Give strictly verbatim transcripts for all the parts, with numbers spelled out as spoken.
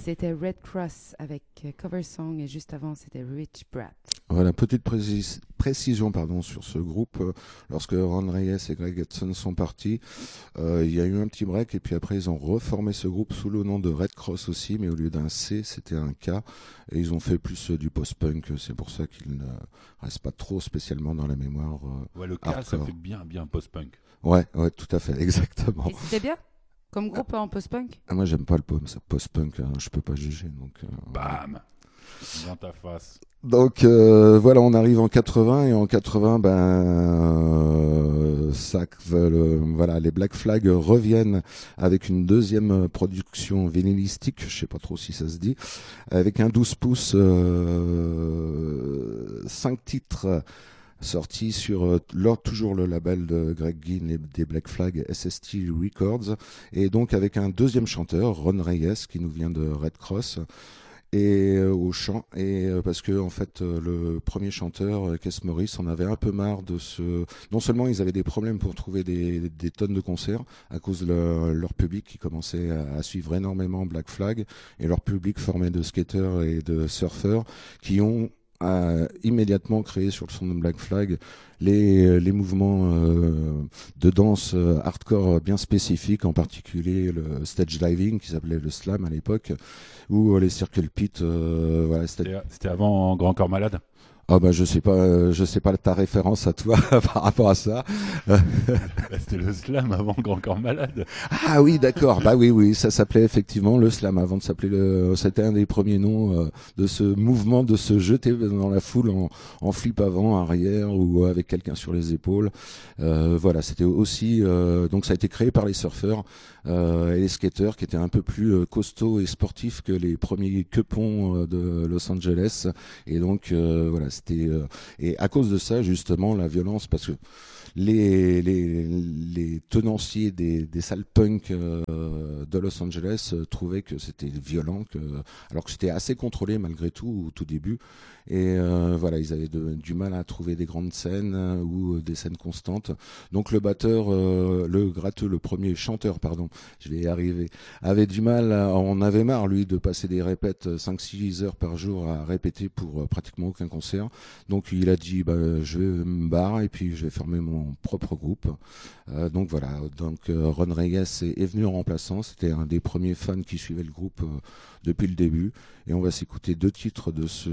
C'était Red Cross avec Cover Song et juste avant c'était Rich Brat. Voilà, petite précis- précision pardon, sur ce groupe. Euh, Lorsque Ron Reyes et Greg Hudson sont partis, euh, il y a eu un petit break et puis après ils ont reformé ce groupe sous le nom de Red Cross aussi, mais au lieu d'un C, c'était un K. Et ils ont fait plus euh, du post-punk, c'est pour ça qu'ils ne restent pas trop spécialement dans la mémoire. Euh, Ouais, le K, hardcore. ça fait bien, bien post-punk. Ouais, ouais, tout à fait, exactement. Et c'était bien comme groupe en post-punk. Ah, moi, j'aime pas le po- ça, post-punk, hein, je peux pas juger. Donc, euh, Bam dans ta face. Donc euh, voilà, on arrive en quatre-vingts et en quatre-vingts, ben euh, ça, le, voilà, les Black Flag reviennent avec une deuxième production vinylistique, je sais pas trop si ça se dit, avec un douze pouces, euh, cinq titres sortis sur euh, leur, toujours le label de Greg Ginn et des Black Flag, S S T Records, et donc avec un deuxième chanteur, Ron Reyes, qui nous vient de Red Cross. Et euh, au chant, et euh, parce que en fait euh, le premier chanteur, euh, Keith Morris, en avait un peu marre de ce. Non seulement ils avaient des problèmes pour trouver des, des tonnes de concerts à cause de leur, leur public qui commençait à, à suivre énormément Black Flag, et leur public formé de skateurs et de surfeurs qui ont a immédiatement créé sur le son de Black Flag les, les mouvements euh, de danse euh, hardcore bien spécifiques, en particulier le stage diving qui s'appelait le slam à l'époque, ou les circle pit. Euh, voilà, c'était... C'était, c'était avant Grand Corps Malade. Ah bah je sais pas, euh, je sais pas ta référence à toi par rapport à ça. Bah, c'était le slam avant Grand Corps Malade. Ah oui, d'accord. Bah oui, oui, ça s'appelait effectivement le slam avant de s'appeler le. C'était un des premiers noms euh, de ce mouvement de se jeter dans la foule en, en flip avant, arrière ou avec quelqu'un sur les épaules. Euh, voilà, c'était aussi euh, donc ça a été créé par les surfeurs euh, et les skateurs qui étaient un peu plus euh, costauds et sportifs que les premiers quepons euh, de Los Angeles. Et donc euh, voilà, c'était euh, et à cause de ça justement la violence, parce que Les, les, les tenanciers des, des salles punk euh, de Los Angeles euh, trouvaient que c'était violent, que, alors que c'était assez contrôlé malgré tout au tout début. Et euh, voilà, ils avaient de, du mal à trouver des grandes scènes euh, ou des scènes constantes. Donc le batteur, euh, le gratteux, le premier chanteur, pardon, je vais y arriver, avait du mal, à, on avait marre lui de passer des répètes cinq six heures par jour à répéter pour euh, pratiquement aucun concert. Donc il a dit, bah, je vais me barrer et puis je vais fermer mon propre groupe. Euh, donc voilà, donc euh, Ron Reyes est, est venu en remplaçant. C'était un des premiers fans qui suivait le groupe euh, depuis le début. Et on va s'écouter deux titres de ce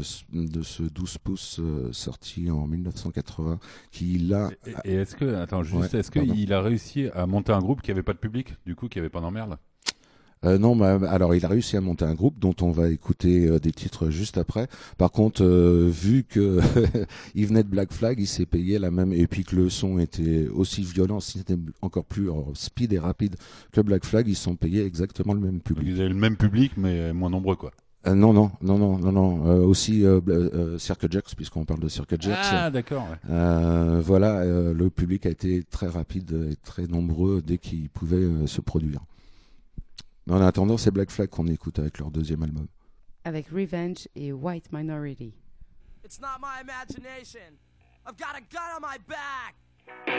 de ce douze pouces euh, sorti en mille neuf cent quatre-vingts, qui là. Et, et est-ce que, attends, juste, Ouais, est-ce qu'il a réussi à monter un groupe qui avait pas de public, du coup, qui avait pas d'emmerde? Euh, non, bah, alors il a réussi à monter un groupe dont on va écouter euh, des titres juste après. Par contre, euh, vu que il venait de Black Flag, il s'est payé la même, et puis que le son était aussi violent, si c'était encore plus euh, speed et rapide que Black Flag, ils se sont payés exactement le même public. Donc, ils avaient le même public, mais moins nombreux, quoi. Euh, non, non, non, non, non, non. Euh, aussi euh, euh, Circle Jerks, puisqu'on parle de Circle Jerks. Ah, d'accord. Ouais. Euh, voilà, euh, le public a été très rapide et très nombreux dès qu'il pouvait euh, se produire. En attendant, c'est Black Flag qu'on écoute avec leur deuxième album. Avec Revenge et White Minority. It's not my imagination. I've got a gun on my back.